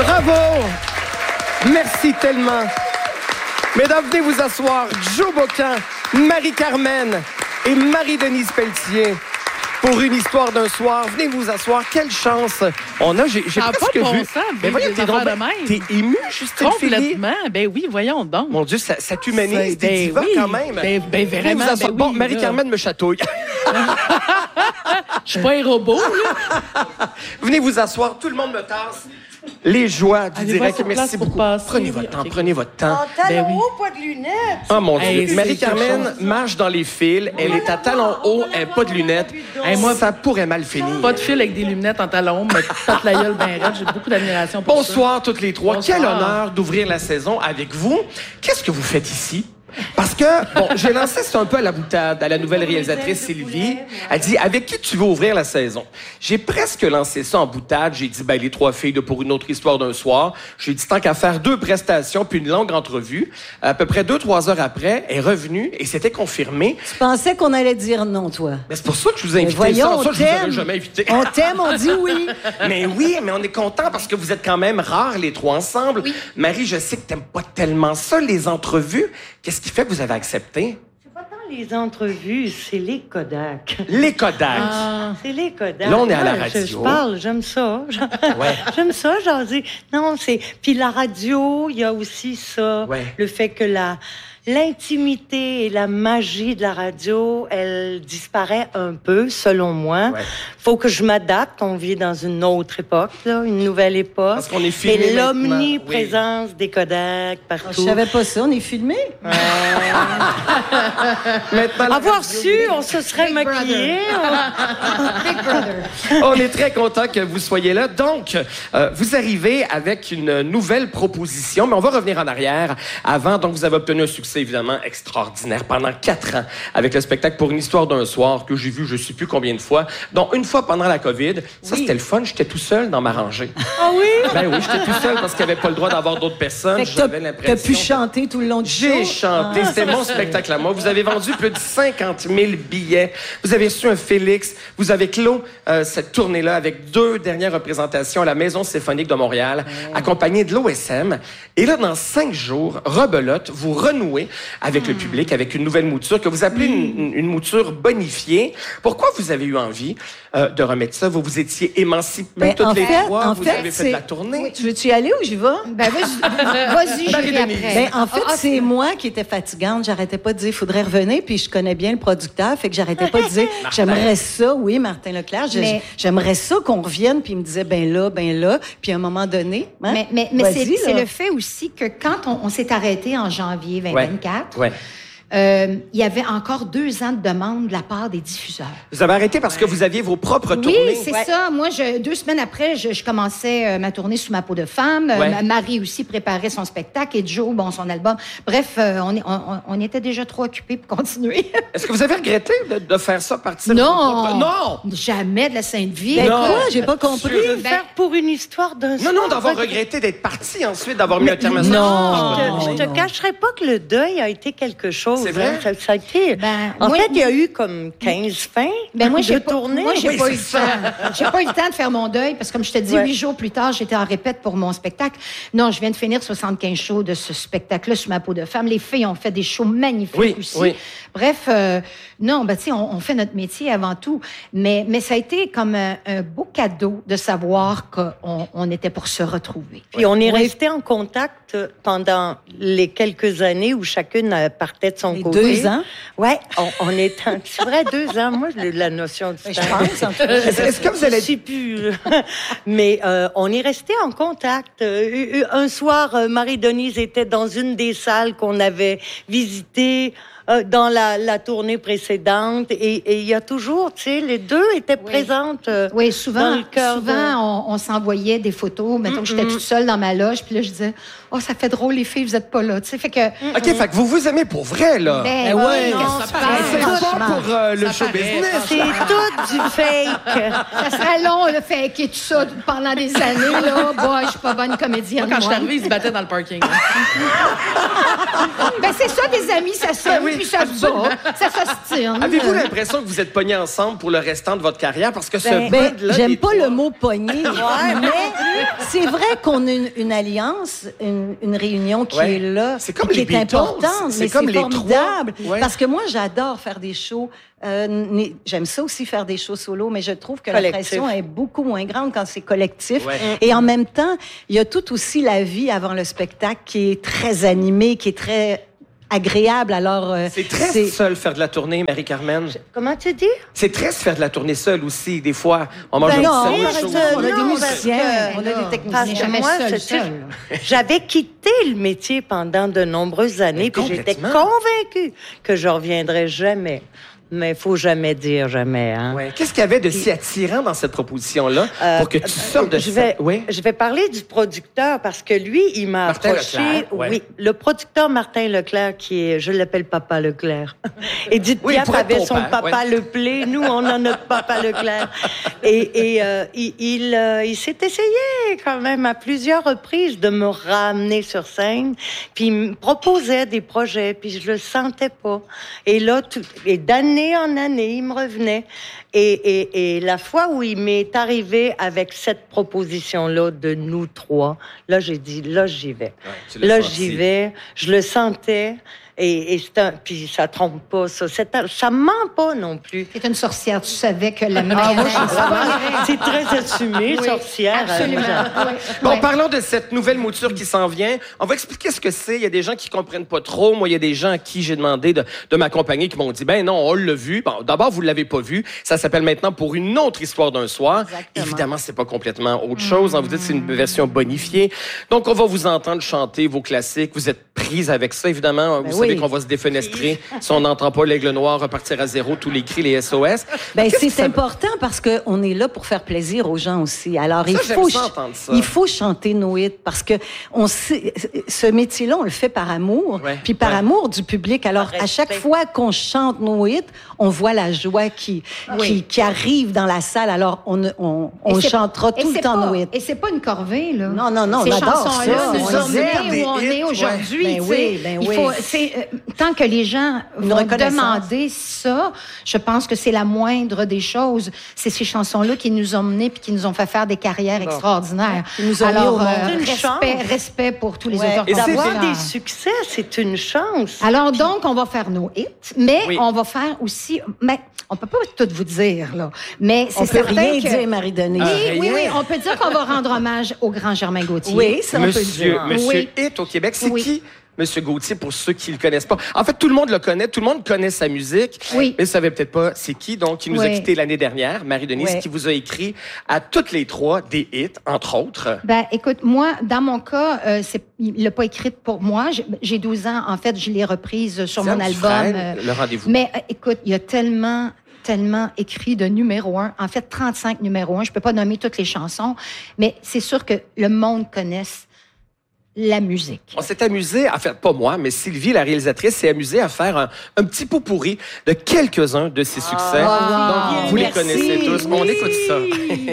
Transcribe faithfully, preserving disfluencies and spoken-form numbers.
Bravo! Merci tellement. Mesdames, venez vous asseoir. Joe Bocan, Marie-Carmen et Marie-Denise Pelletier. Pour une histoire d'un soir, venez vous asseoir. Quelle chance on a. J'ai, j'ai Ça a presque pas de bon vu. sens, Mais voyons, t'es, donc, de même. t'es émue, Justine Philly? Complètement. Ben oui, voyons donc. Mon Dieu, ça, ça t'humanise. T'es Ben diva oui. quand même. Ben, ben Venez vraiment. vous asseoir. Ben Bon, oui, Marie-Carmen me chatouille. Je suis pas un robot, là. Venez vous asseoir. Tout le monde me tasse. Les joies du Allez direct. voir sur Merci place pour beaucoup. passer. Prenez Oui, votre temps. ok. Prenez votre temps. En talons Ben oui. hauts, pas de lunettes. Oh mon Dieu. Hey, c'est Marie-Carmen quelque chose. marche dans les fils. Elle est à talons hauts. Elle n'a pas de lunettes. Hey, moi, ça pourrait mal finir. Pas de fil avec des lunettes en talons, me tape la gueule bien raide. J'ai beaucoup d'admiration pour ça. Bonsoir toutes les trois. Bonsoir. Quel honneur d'ouvrir la saison avec vous. Qu'est-ce que vous faites ici? Parce que, bon, j'ai lancé ça un peu à la boutade à la nouvelle réalisatrice Sylvie. Elle dit, avec qui tu veux ouvrir la saison? J'ai presque lancé ça en boutade. J'ai dit, ben, les trois filles de Pour une autre histoire d'un soir. J'ai dit, tant qu'à faire deux prestations puis une longue entrevue. À peu près deux, trois heures après, elle est revenue et c'était confirmé. Tu pensais qu'on allait dire non, toi? Mais c'est pour ça que je vous ai invité. voyons, Sans ça, on je vous aurais t'aime. jamais invité. On t'aime, on dit oui. Mais oui, mais on est content parce que vous êtes quand même rares, les trois ensemble. Oui. Marie, je sais que t'aimes pas tellement ça, les entrevues. Qu'est-ce qui fait que vous avez accepté? C'est pas tant les entrevues, c'est les Kodak. Les Kodak. Ah. C'est les Kodak. Là, on est à la Ouais, radio. Je, je parle, j'aime ça. Ouais. J'aime ça, jaser. Non, c'est... Puis la radio, il y a aussi ça. Ouais. Le fait que la... L'intimité et la magie de la radio, elle disparaît un peu, selon moi. Ouais. Faut que je m'adapte. On vit dans une autre époque, là, une nouvelle époque. Parce qu'on est filmé Et maintenant. l'omniprésence des Kodak partout. Je savais pas ça, on est filmé. Maintenant, la Avoir radio- su, on se serait maquillé. Big Brother. On est très content que vous soyez là. Donc, euh, vous arrivez avec une nouvelle proposition, mais on va revenir en arrière. Avant, donc, vous avez obtenu un succès évidemment extraordinaire pendant quatre ans avec le spectacle Pour une histoire d'un soir que j'ai vu je sais plus combien de fois, dont une fois pendant la COVID. Ça, Oui. c'était le fun. J'étais tout seul dans ma rangée. Ah oui? Ben oui, j'étais tout seul parce qu'il n'y avait pas le droit d'avoir d'autres personnes. Fait que t'as, J'avais l'impression... t'as pu chanter tout le long du show. J'ai chanté. Ah. C'était mon spectacle à moi. Vous avez vendu plus de cinquante mille billets. Vous avez reçu un Félix. Vous avez clos euh, cette tournée-là avec deux dernières représentations à la Maison symphonique de Montréal, accompagnées de l'O S M. Et là, dans cinq jours, rebelote, vous renouez avec le public, avec une nouvelle mouture que vous appelez une, une mouture bonifiée. Pourquoi vous avez eu envie euh, de remettre ça? Vous vous étiez émancipés Ben, toutes en les fait- trois. en Vous fait, avez fait de la c'est- tournée. Tu veux-tu y aller ou j'y vais? Ben, vas-y, vas-y, j'irai Marie-Denise. après. Ben, en fait, Ah, ah, c'est moi qui étais fatigante. J'arrêtais pas de dire, il faudrait revenir, puis je connais bien le producteur, fait que j'arrêtais pas de dire, j'aimerais ça, oui, Martin Leclerc, je- Mais- j'aimerais ça qu'on revienne, puis il me disait, ben là, ben là, puis à un moment donné, hein, Mais, mais, mais vas-y, c'est, c'est là. le fait aussi que quand on, on s'est arrêté en janvier vingt vingt-quatre, Ouais. euh, il y avait encore deux ans de demande de la part des diffuseurs. Vous avez arrêté parce que vous aviez vos propres Oui, tournées. c'est Ouais. ça. Moi, je, deux semaines après, je, je commençais euh, ma tournée Sous ma peau de femme. Euh, Ouais. ma- Marie aussi préparait son spectacle et Joe, bon, son album. Bref, euh, on, est- on, on- on était déjà trop occupés pour continuer. Est-ce que vous avez regretté de, de faire ça partir de Non. vos propres- Non! Jamais de la Sainte Vie. Ben Non. quoi? J'ai pas compris. Sûr. Ben- Faire pour une histoire d'un Non, non, soir. d'avoir Votre- regretté d'être parti ensuite, d'avoir mis un terme à ça. non. Je te, je te non. cacherai pas que le deuil a été quelque chose. C'est vrai? hein. Ça, ça a été... Ben, en moi- fait, il y a eu comme quinze fins Ben moi, j'ai de pas, tournée. moi, j'ai Oui, pas c'est eu le ça. temps. J'ai pas eu le temps de faire mon deuil parce que, comme je te dis, Ouais. huit jours plus tard, j'étais en répète pour mon spectacle. Non, je viens de finir soixante-quinze shows de ce spectacle-là Sous ma peau de femme. Les filles ont fait des shows magnifiques Oui, aussi. oui. Bref, euh, non, ben, tu sais, on, on fait notre métier avant tout. Mais, mais ça a été comme un, un beau cadeau de savoir qu'on on était pour se retrouver. Puis on est Oui. resté en contact pendant les quelques années où chacune euh, partait de son Les côté. deux ans? Ouais, on, on est en... C'est vrai, deux ans. Moi, j'ai la notion du Je temps. pense, en tout cas. Est-ce est-ce que vous allez... Je sais plus. Mais euh, on est resté en contact. Euh, un soir, euh, Marie-Denise était dans une des salles qu'on avait visitées euh, dans la, la tournée précédente. Et et il y a toujours, tu sais, les deux étaient Oui. présentes. euh, Oui, dans souvent, le cœur souvent on, on s'envoyait des photos. Mettons que j'étais toute seule dans ma loge, puis là, je disais, oh, ça fait drôle, les filles, vous êtes pas là. Tu sais, fait que. OK, fait que vous vous aimez pour vrai, là. Ben, ouais, oui, non, qu'est-ce que ça tu paraît. penses? C'est pas pour euh, le Ça show paraît. business. C'est tout du fake. Ça serait long, le fait et tout ça pendant des années, là. Boy, je suis pas bonne comédienne. Moi, quand je suis moi. arrivée, ils se battaient dans le parking. Ben, c'est ça, des amis, ça se Ben oui, oui, puis ça se bat, ça s'ostine. Avez-vous l'impression que vous êtes pognés ensemble pour le restant de votre carrière? Parce que ce Ben, band-là, j'aime les pas trois- le mot pogner, mais c'est vrai qu'on a une, une alliance, une, une réunion qui Ouais. est là, C'est comme qui les est Beatles, importante, c'est mais comme c'est les formidable. trois. Ouais. Parce que moi, j'adore faire des shows. Euh, né- j'aime ça aussi faire des shows solo, mais je trouve que Collectif. la pression est beaucoup moins grande quand c'est collectif. Ouais. Et en même temps, il y a tout aussi la vie avant le spectacle qui est très animée, qui est très agréable. Alors, euh, C'est très seul faire de la tournée, Marie-Carmen. Comment tu dis? C'est très se faire de la tournée seule aussi. Des fois, on mange Ben un non, petit par sandwich. exemple, au- on a des Non, musiciens, parce que- on a des Parce techniciens. que Jamais moi, seul, c'est seul. sûr, j'avais quitté le métier pendant de nombreuses années, Mais puis j'étais complètement. convaincue que je reviendrais jamais. Mais il faut jamais dire jamais, hein. Ouais. Qu'est-ce qu'il y avait de si attirant dans cette proposition-là Euh, pour que tu sortes de je ça? vais, Oui. je vais parler du producteur parce que lui, il m'a Martin approché. Leclerc, ouais. Oui, le producteur Martin Leclerc, qui est, je l'appelle Papa Leclerc. Edith Oui, il Piaf pourrait être avait ton son père, Papa ouais. Leplé. Nous, on a notre Papa Leclerc. Et, et euh, il, il, euh, il s'est essayé quand même à plusieurs reprises de me ramener sur scène. Puis il me proposait des projets, puis je le sentais pas. Et là, tout, et d'année en année, il me revenait. Et, et, et la fois où il m'est arrivé avec cette proposition-là de nous trois, là, j'ai dit, là, j'y vais. Ouais, tu l'as Là, senti. j'y vais. Je le sentais. Et, et c'est un, puis ça trompe pas, ça. C'est un- ça ment pas non plus. C'est une sorcière, tu savais que la Ah, moi, je- meilleure. c'est très assumé, Oui, sorcière. Absolument. Euh, oui. Bon, Ouais. parlons de cette nouvelle mouture qui s'en vient. On va expliquer ce que c'est. Il y a des gens qui comprennent pas trop. Moi, il y a des gens à qui j'ai demandé de, de m'accompagner qui m'ont dit, ben non, on l'a vu. Bon, d'abord, vous l'avez pas vu. Ça s'appelle maintenant Pour une autre histoire d'un soir. Exactement. Évidemment, c'est pas complètement autre chose. Hein, vous dites que c'est une version bonifiée. Donc, on va vous entendre chanter vos classiques. Vous êtes prise avec ça, évidemment. Ben vous savez oui. qu'on va se défenestrer. Si on n'entend pas l'aigle noir repartir à zéro, tous les cris, les S O S. Ben, Qu'est-ce que c'est ça- important parce qu'on est là pour faire plaisir aux gens aussi. Alors, il j'aime faut, ça ch- entendre ça. il faut chanter nos hits parce que on sait, ce métier-là, on le fait par amour, Ouais. puis par Ouais. amour du public. Alors, Par à chaque respect. fois qu'on chante nos hits, on voit la joie qui, Oui. qui, qui arrive dans la salle. Alors, on, on, on Et c'est- chantera et tout le c'est temps pas- nos hits. Et c'est pas une corvée, là. Non, non, non, Ces on adore chansons-là ça. nous On ont sert mené des où on hits, est aujourd'hui. ouais. Ben tu oui, sais. ben Il oui. faut, c'est, euh, tant que les gens Une vont reconnaissance. demander ça, je pense que c'est la moindre des choses. C'est ces chansons-là qui nous ont menés puis qui nous ont fait faire des carrières extraordinaires. Qui nous ont mis Alors, au monde. euh, Une respect, chance. respect pour tous les Ouais. auteurs Et c'est D'avoir compositeurs. des succès, c'est une chance. Alors donc, on va faire nos hits, mais Oui. on va faire aussi... Mais on peut pas tout vous dire, là. Mais c'est On peut certain rien que... dire, Marie-Denise. Oui, Ah, oui, rien. oui, on peut dire qu'on va rendre hommage au grand Germain Gauthier. Oui, ça, on peut le Monsieur, dire. Monsieur Oui. Hit au Québec, c'est Oui. qui, Monsieur Gauthier, pour ceux qui le connaissent pas? En fait, tout le monde le connaît, tout le monde connaît sa musique, Oui. mais ne savait peut-être pas c'est qui. Donc, il nous a Oui. quittés l'année dernière, Marie-Denise, Oui. qui vous a écrit à toutes les trois des hits, entre autres. Ben, écoute, moi, dans mon cas, euh, c'est, il l'a pas écrite pour moi. J'ai- J'ai douze ans. En fait, je l'ai reprise sur mon Diane album. Dufresne, euh, le rendez-vous. Mais euh, écoute, il y a tellement tellement écrit de numéro un. En fait, trente-cinq numéros un. Je peux pas nommer toutes les chansons, mais c'est sûr que le monde connaisse la musique. On s'est amusé à faire, pas moi, mais Sylvie, la réalisatrice, s'est amusée à faire un, un petit pot pourri de quelques-uns de ses succès. Ah, Donc, vous les merci. connaissez tous. On écoute ça.